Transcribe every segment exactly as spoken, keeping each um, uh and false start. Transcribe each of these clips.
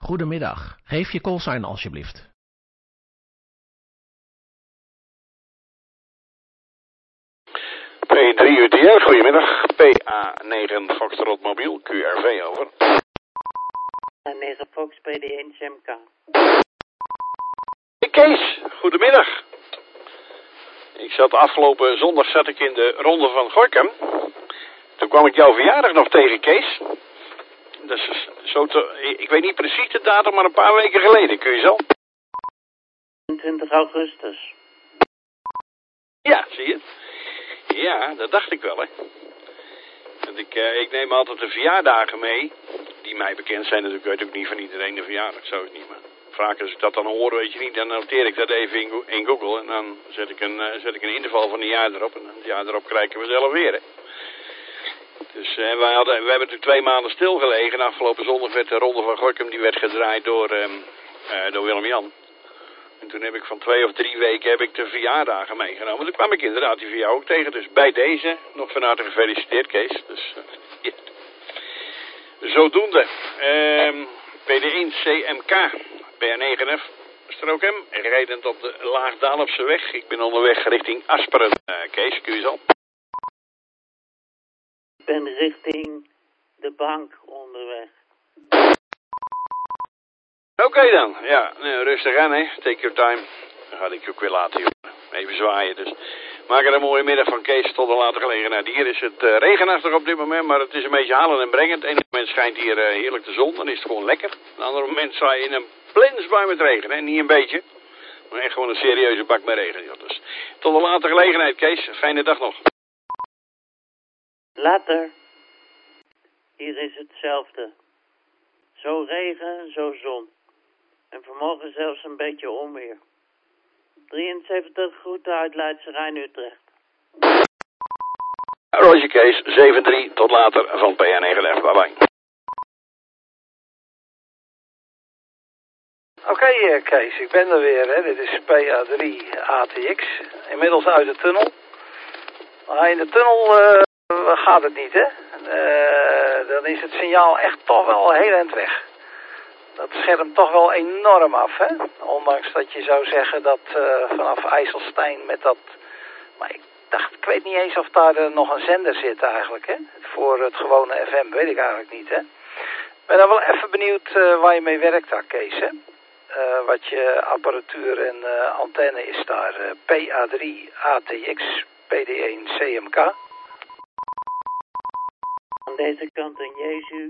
Goedemiddag, geef je callsign alsjeblieft. P drie U T F, goedemiddag. P A negen Foxtrot mobiel, Q R V over. P A negen Fox, P D één C M K. Hey Kees, goedemiddag. Ik zat afgelopen zondag zat ik in de ronde van Gorinchem. Toen kwam ik jouw verjaardag nog tegen, Kees. Dat is zo te, ik weet niet precies de datum, maar een paar weken geleden, kun je zo? twintig augustus. Ja, zie je? Ja, dat dacht ik wel, hè. Want ik, uh, ik neem altijd de verjaardagen mee, die mij bekend zijn. Dus ik weet ook niet van iedereen de verjaardag, zo is het niet. Maar vaak als ik dat dan hoor, weet je niet, dan noteer ik dat even in, in Google. En dan zet ik, een, uh, zet ik een interval van een jaar erop. En het jaar erop krijgen we zelf weer, hè. Dus uh, wij, hadden, we hebben natuurlijk twee maanden stilgelegen. Afgelopen zondag werd de ronde van Gorinchem, die werd gedraaid door, um, uh, door Willem-Jan. En toen heb ik van twee of drie weken heb ik de verjaardagen meegenomen. Toen kwam ik inderdaad die voor jou ook tegen. Dus bij deze nog van harte gefeliciteerd, Kees. Dus, uh, ja. Zodoende. Um, P D één C M K, P A negen F, Strookhem. Rijdend op de Laagdaalpse weg. Ik ben onderweg richting Asperen. Uh, Kees, kun je zo? Ik ben richting de bank onderweg. Oké okay dan, ja, nou, rustig aan hè, take your time. Dan ga ik je ook weer laten, jongen. Even zwaaien, dus maak er een mooie middag van, Kees, tot een later gelegenheid. Hier is het uh, regenachtig op dit moment, maar het is een beetje halen en brengen. Het ene moment schijnt hier uh, heerlijk de zon, dan is het gewoon lekker. Het andere moment sta je in een plensbui met regen, hè, niet een beetje. Maar echt gewoon een serieuze bak met regen, joh. Dus tot een later gelegenheid, Kees, fijne dag nog. Later. Hier is hetzelfde. Zo regen, zo zon. En vanmorgen zelfs een beetje onweer. drieënzeventig groeten uit Leidse Rijn, Utrecht. Roger Kees, zeven drie, tot later van P A negen F. Bye bye. Oké okay, Kees, ik ben er weer. Hè. Dit is P A drie A T X. Inmiddels uit de tunnel. Maar in de tunnel uh, gaat het niet, hè. Uh, dan is het signaal echt toch wel heel eind weg. Dat schermt toch wel enorm af, hè. Ondanks dat je zou zeggen dat uh, vanaf IJsselstein met dat... Maar ik dacht, ik weet niet eens of daar uh, nog een zender zit eigenlijk, hè. Voor het gewone F M, weet ik eigenlijk niet, hè. Ik ben dan wel even benieuwd uh, waar je mee werkt daar, Kees, hè. Uh, wat je apparatuur en uh, antenne is daar. Uh, P A drie A T X, P D één C M K. Aan deze kant een Jezu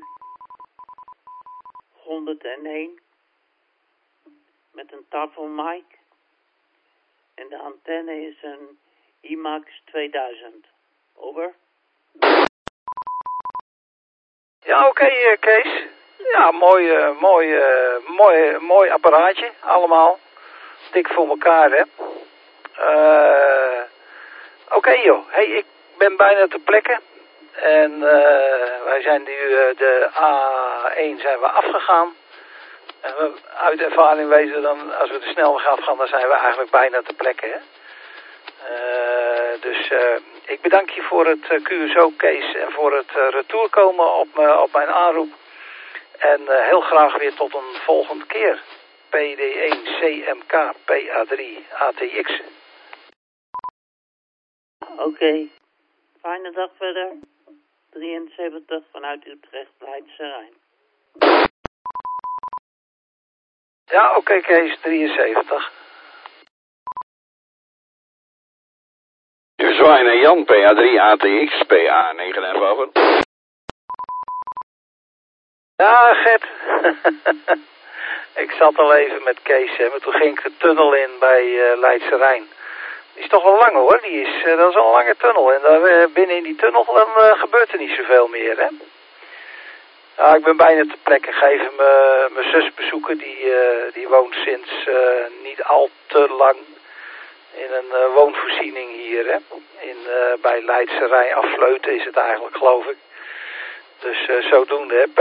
honderdéén met een tafelmic en de antenne is een I MAX tweeduizend. Over. Ja, oké, okay, uh, Kees. Ja, mooi, uh, mooi, uh, mooi, mooi apparaatje, allemaal. Dik voor elkaar, hè. Uh, oké, okay, joh. Hey, ik ben bijna ter plekke. En uh, wij zijn nu uh, de A één zijn we afgegaan. En we, uit ervaring weten dan, als we de snelweg afgaan, dan zijn we eigenlijk bijna ter plekke, hè. Uh, dus uh, ik bedank je voor het uh, Q S O, Kees, en voor het uh, retour komen op, uh, op mijn aanroep. En uh, heel graag weer tot een volgende keer. P D één C M K, P A drie A T X. Oké. Okay. Fijne dag verder. drieënzeventig vanuit Utrecht, Leidse Rijn. Ja, oké okay, Kees, drieënzeventig. Zwaaien en Jan, P A drie A T X, P A negen F over. Ja, Gert. Ik zat al even met Kees, hè, maar toen ging ik de tunnel in bij uh, Leidse Rijn. Die is toch wel lang, hoor. Die is, uh, dat is al een lange tunnel. En daar, uh, binnen in die tunnel dan uh, gebeurt er niet zoveel meer, hè. Ja, ik ben bijna ter plekke. Ik ga even mijn zus bezoeken. Die, uh, die woont sinds uh, niet al te lang in een uh, woonvoorziening hier, hè. In, uh, bij Leidse Rijn, Afvleuten is het eigenlijk, geloof ik. Dus uh, zodoende, hè. P